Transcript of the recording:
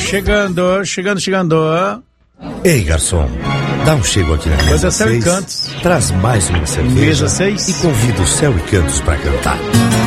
Chegando. Ei, garçom, dá um chego aqui na mesa 6, traz mais uma cerveja mesa 6 e convida o Céu e Cantos pra cantar.